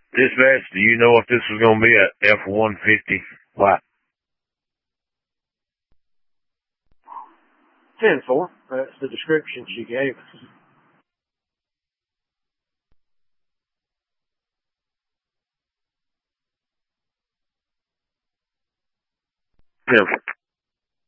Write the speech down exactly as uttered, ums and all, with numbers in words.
Dispatch, do you know if this was going to be a F one fifty? What? ten four. That's the description she gave us. ten four.